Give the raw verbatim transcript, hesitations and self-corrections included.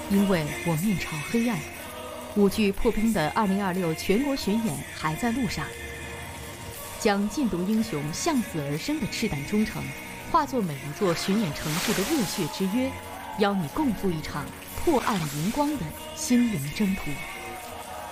因为我面朝黑暗。五剧破冰的二零二六全国巡演还在路上，将禁毒英雄向死而生的赤胆忠诚，化作每一座巡演城市的热血之约，邀你共赴一场破暗荧光的心灵征途。